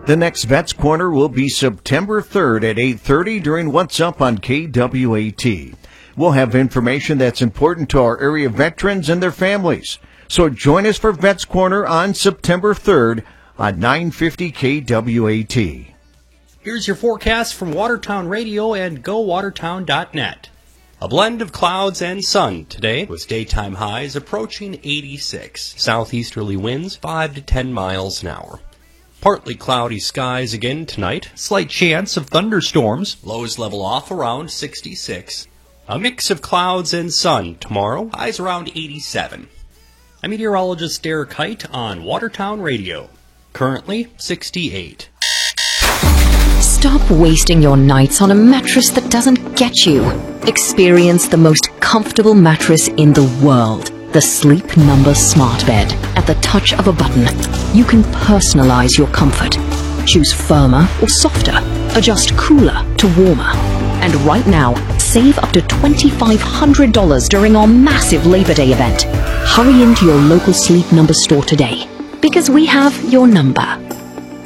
The next Vets Corner will be September 3rd at 8:30 during What's Up on KWAT. We'll have information that's important to our area veterans and their families. So join us for Vets Corner on September 3rd on 950 KWAT. Here's your forecast from Watertown Radio and GoWatertown.net. A blend of clouds and sun today, with daytime highs approaching 86. Southeasterly winds 5 to 10 miles an hour. Partly cloudy skies again tonight. Slight chance of thunderstorms. Lows level off around 66. A mix of clouds and sun tomorrow. Highs around 87. I'm meteorologist Derek Height on Watertown Radio. Currently 68. Stop wasting your nights on a mattress that doesn't get you. Experience the most comfortable mattress in the world. The Sleep Number Smart Bed. At the touch of a button, you can personalize your comfort. Choose firmer or softer. Adjust cooler to warmer. And right now, save up to $2,500 during our massive Labor Day event. Hurry into your local Sleep Number store today, because we have your number.